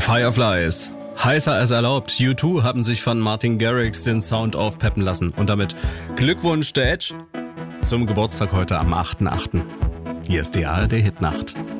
Fireflies. Heißer als erlaubt. U2 haben sich von Martin Garrix den Sound aufpeppen lassen. Und damit Glückwunsch, der Edge, zum Geburtstag heute am 8.8. Hier ist die ARD Hitnacht.